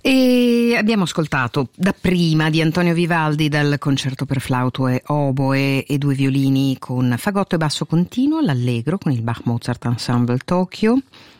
E abbiamo ascoltato dapprima di Antonio Vivaldi dal concerto per flauto e oboe e due violini con fagotto e basso continuo, l'Allegro con il Bach Mozart Ensemble Tokyo,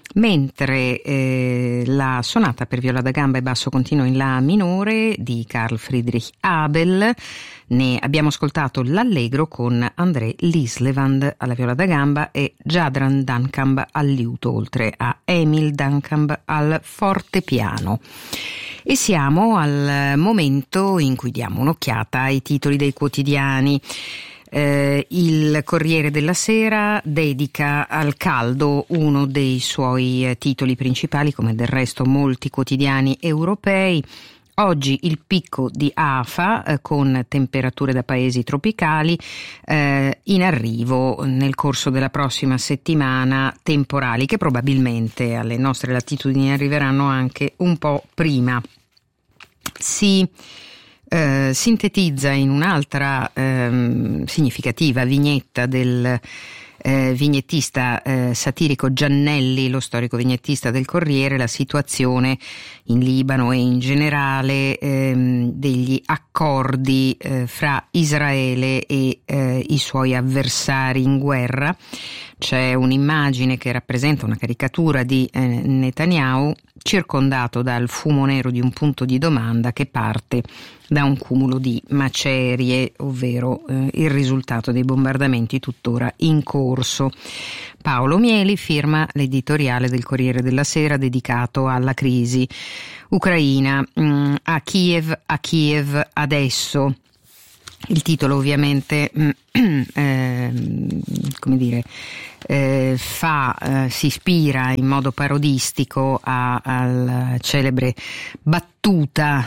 mentre la sonata per viola da gamba e basso continuo in La minore di Carl Friedrich Abel. Ne abbiamo ascoltato l'Allegro con André Lislevand alla viola da gamba e Jadran Dunkamp al liuto, oltre a Emil Dunkamp al fortepiano. E siamo al momento in cui diamo un'occhiata ai titoli dei quotidiani. Il Corriere della Sera dedica al caldo uno dei suoi titoli principali, come del resto molti quotidiani europei. Oggi il picco di afa con temperature da paesi tropicali, in arrivo nel corso della prossima settimana temporali che probabilmente alle nostre latitudini arriveranno anche un po' prima. Si sintetizza in un'altra significativa vignetta del vignettista satirico Giannelli, lo storico vignettista del Corriere, la situazione in Libano e in generale degli accordi fra Israele e i suoi avversari in guerra. C'è un'immagine che rappresenta una caricatura di Netanyahu circondato dal fumo nero di un punto di domanda che parte da un cumulo di macerie, ovvero il risultato dei bombardamenti tuttora in corso. Paolo Mieli firma l'editoriale del Corriere della Sera dedicato alla crisi ucraina. A Kiev adesso. Il titolo ovviamente si ispira in modo parodistico alla celebre battuta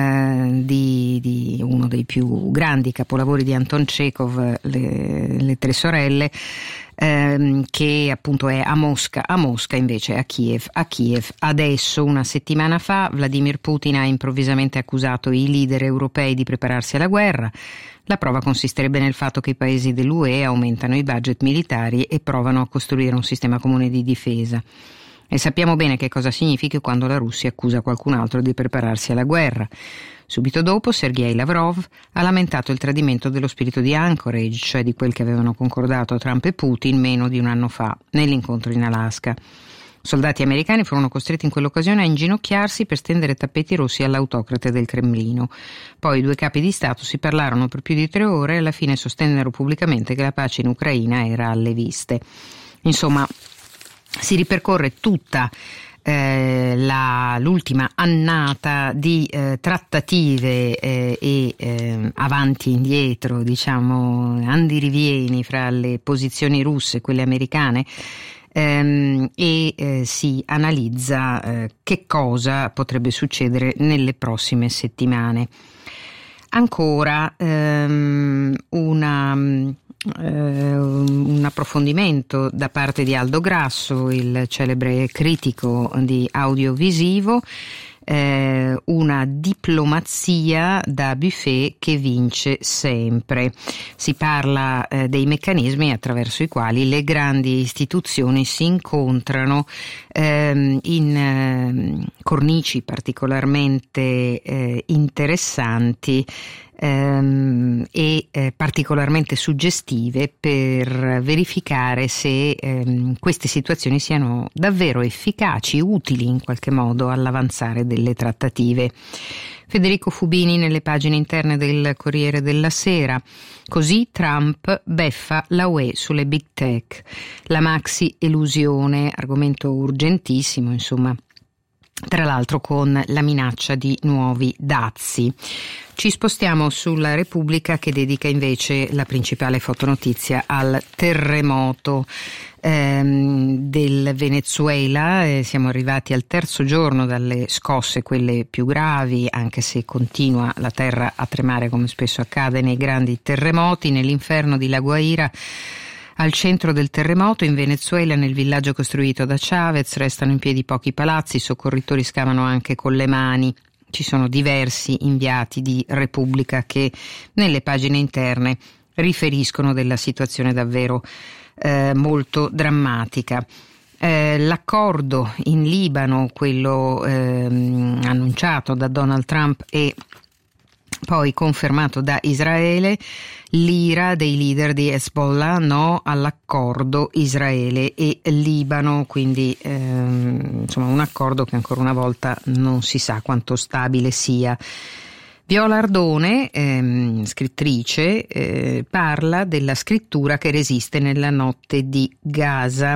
di uno dei più grandi capolavori di Anton Chekhov, le tre sorelle, che appunto è a Mosca invece a Kiev adesso. Una settimana fa Vladimir Putin ha improvvisamente accusato i leader europei di prepararsi alla guerra. La prova consisterebbe nel fatto che i paesi dell'UE aumentano i budget militari e provano a costruire un sistema comune di difesa. E sappiamo bene che cosa significa quando la Russia accusa qualcun altro di prepararsi alla guerra. Subito dopo Sergei Lavrov ha lamentato il tradimento dello spirito di Anchorage, cioè di quel che avevano concordato Trump e Putin meno di un anno fa nell'incontro in Alaska. Soldati americani furono costretti in quell'occasione a inginocchiarsi per stendere tappeti rossi all'autocrate del Cremlino. Poi i due capi di Stato si parlarono per più di 3 ore e alla fine sostennero pubblicamente che la pace in Ucraina era alle viste. Insomma, si ripercorre tutta l'ultima annata di trattative e avanti e indietro, andirivieni fra le posizioni russe e quelle americane, e si analizza che cosa potrebbe succedere nelle prossime settimane. Ancora un approfondimento da parte di Aldo Grasso, il celebre critico di audiovisivo, una diplomazia da buffet che vince sempre. Si parla dei meccanismi attraverso i quali le grandi istituzioni si incontrano in cornici particolarmente interessanti e particolarmente suggestive per verificare se queste situazioni siano davvero efficaci, utili in qualche modo all'avanzare delle trattative. Federico Fubini nelle pagine interne del Corriere della Sera. Così Trump beffa la UE sulle big tech, la maxi elusione, argomento urgentissimo, insomma, tra l'altro con la minaccia di nuovi dazi. Ci spostiamo sulla Repubblica, che dedica invece la principale fotonotizia al terremoto del Venezuela. Siamo arrivati al 3° giorno dalle scosse, quelle più gravi, anche se continua la terra a tremare come spesso accade nei grandi terremoti. Nell'inferno di La Guaira, al centro del terremoto, in Venezuela, nel villaggio costruito da Chavez, restano in piedi pochi palazzi, i soccorritori scavano anche con le mani. Ci sono diversi inviati di Repubblica che nelle pagine interne riferiscono della situazione davvero molto drammatica. L'accordo in Libano, quello annunciato da Donald Trump e poi confermato da Israele, l'ira dei leader di Hezbollah no all'accordo Israele e Libano, quindi insomma un accordo che ancora una volta non si sa quanto stabile sia. Viola Ardone, scrittrice, parla della scrittura che resiste nella notte di Gaza.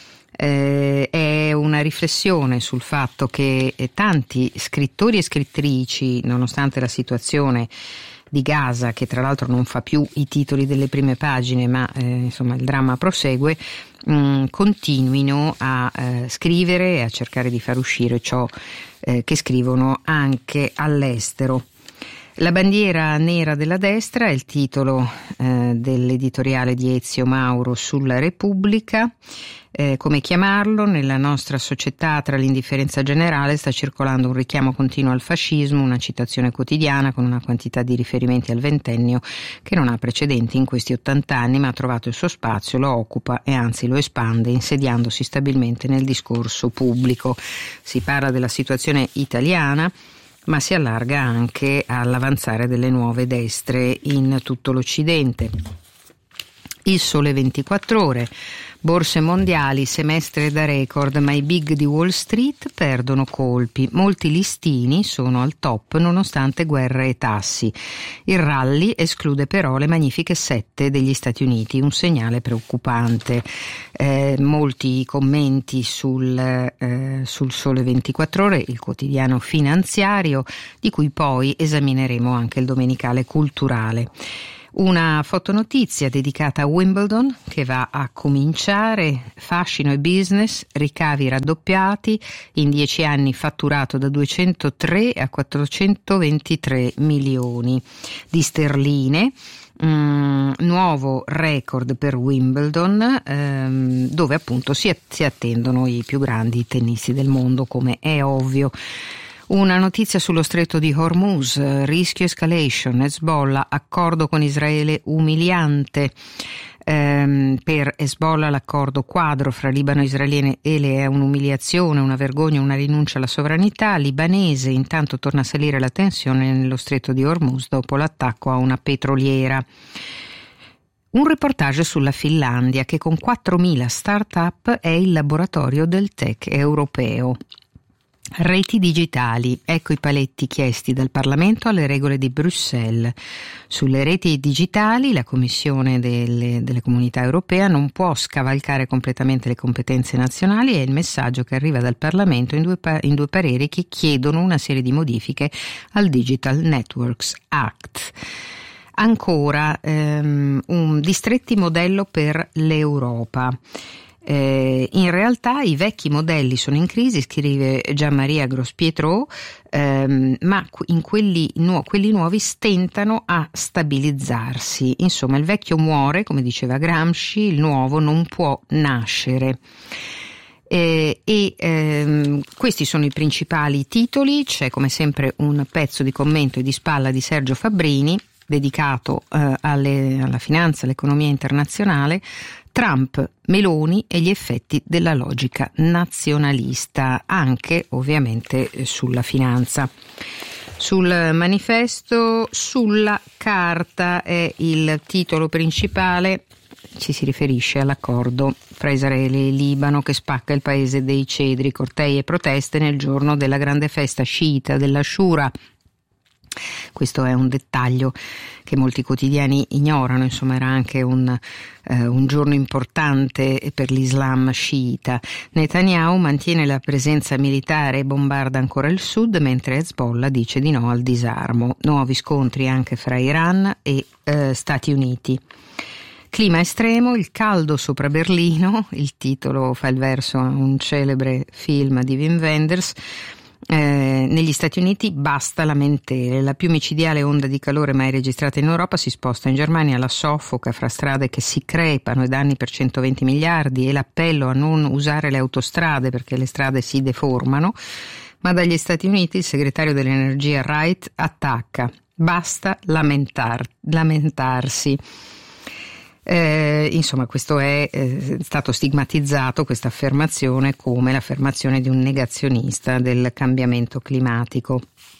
È una riflessione sul fatto che tanti scrittori e scrittrici, nonostante la situazione di Gaza, che tra l'altro non fa più i titoli delle prime pagine, ma insomma il dramma prosegue, continuino a scrivere e a cercare di far uscire ciò che scrivono anche all'estero. La bandiera nera della destra è il titolo dell'editoriale di Ezio Mauro sulla Repubblica. Come chiamarlo? Nella nostra società, tra l'indifferenza generale, sta circolando un richiamo continuo al fascismo, una citazione quotidiana con una quantità di riferimenti al ventennio che non ha precedenti in questi 80 anni, ma ha trovato il suo spazio, lo occupa e anzi lo espande, insediandosi stabilmente nel discorso pubblico. Si parla della situazione italiana, ma si allarga anche all'avanzare delle nuove destre in tutto l'Occidente. Il Sole 24 Ore. Borse mondiali, semestre da record, ma i big di Wall Street perdono colpi. Molti listini sono al top nonostante guerre e tassi. Il rally esclude però le magnifiche 7 degli Stati Uniti, un segnale preoccupante. Molti commenti sul Sole 24 Ore, il quotidiano finanziario, di cui poi esamineremo anche il domenicale culturale. Una fotonotizia dedicata a Wimbledon che va a cominciare, fascino e business, ricavi raddoppiati, in 10 anni fatturato da 203 a 423 milioni di sterline. Nuovo record per Wimbledon, dove appunto si attendono i più grandi tennisti del mondo, come è ovvio. Una notizia sullo stretto di Hormuz, rischio escalation, Hezbollah, accordo con Israele umiliante. Per Hezbollah l'accordo quadro fra Libano e Israele è un'umiliazione, una vergogna, una rinuncia alla sovranità libanese. Intanto torna a salire la tensione nello stretto di Hormuz dopo l'attacco a una petroliera. Un reportage sulla Finlandia che con 4.000 start-up è il laboratorio del tech europeo. Reti digitali, ecco i paletti chiesti dal Parlamento alle regole di Bruxelles. Sulle reti digitali la Commissione delle Comunità Europea non può scavalcare completamente le competenze nazionali, è il messaggio che arriva dal Parlamento in due pareri che chiedono una serie di modifiche al Digital Networks Act. Ancora, un distretti modello per l'Europa. In realtà i vecchi modelli sono in crisi, scrive Gian-Maria Grospietro, ma quelli nuovi stentano a stabilizzarsi. Insomma, il vecchio muore, come diceva Gramsci, il nuovo non può nascere. Questi sono i principali titoli. C'è come sempre un pezzo di commento e di spalla di Sergio Fabbrini dedicato alla finanza, all'economia internazionale. Trump, Meloni e gli effetti della logica nazionalista, anche ovviamente sulla finanza. Sul Manifesto, sulla carta è il titolo principale, ci si riferisce all'accordo fra Israele e Libano che spacca il paese dei cedri, cortei e proteste nel giorno della grande festa sciita dell'Ashura. Questo è un dettaglio che molti quotidiani ignorano, insomma era anche un giorno importante per l'Islam sciita. Netanyahu mantiene la presenza militare e bombarda ancora il sud, mentre Hezbollah dice di no al disarmo. Nuovi scontri anche fra Iran e Stati Uniti. Clima estremo, il caldo sopra Berlino, il titolo fa il verso a un celebre film di Wim Wenders. Negli Stati Uniti basta lamentele, la più micidiale onda di calore mai registrata in Europa si sposta in Germania, la soffoca fra strade che si crepano e danni per 120 miliardi e l'appello a non usare le autostrade perché le strade si deformano, ma dagli Stati Uniti il segretario dell'energia Wright attacca, basta lamentarsi. Insomma, questo è stato stigmatizzato, questa affermazione, come l'affermazione di un negazionista del cambiamento climatico.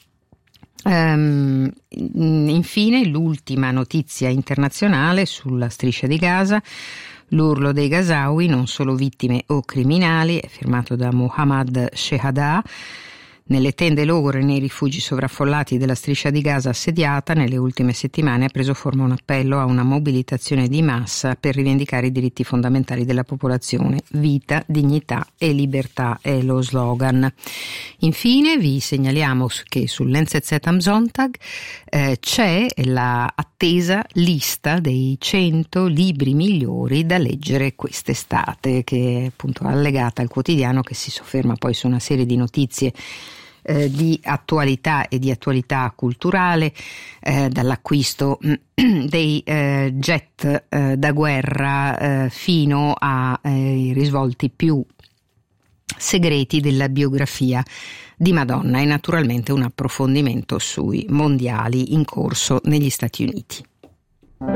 Infine, l'ultima notizia internazionale sulla striscia di Gaza: l'urlo dei Gazawi, non solo vittime o criminali, è firmato da Mohammad Shehadeh. Nelle tende logore e nei rifugi sovraffollati della striscia di Gaza assediata, nelle ultime settimane ha preso forma un appello a una mobilitazione di massa per rivendicare i diritti fondamentali della popolazione. Vita, dignità e libertà è lo slogan. Infine vi segnaliamo che sull'NZZ am Sonntag c'è la attesa lista dei 100 libri migliori da leggere quest'estate, che è appunto allegata al quotidiano, che si sofferma poi su una serie di notizie di attualità e di attualità culturale, dall'acquisto dei jet da guerra fino ai risvolti più segreti della biografia di Madonna, e naturalmente un approfondimento sui mondiali in corso negli Stati Uniti.